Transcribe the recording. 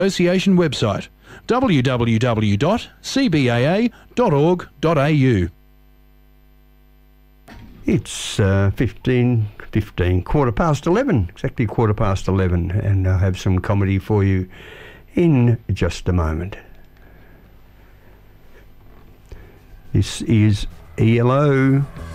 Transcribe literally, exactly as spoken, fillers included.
Association website w w w dot c b a a dot org dot a u. It's uh, fifteen, fifteen, quarter past eleven, exactly quarter past eleven, and I'll have some comedy for you in just a moment. This is E L O.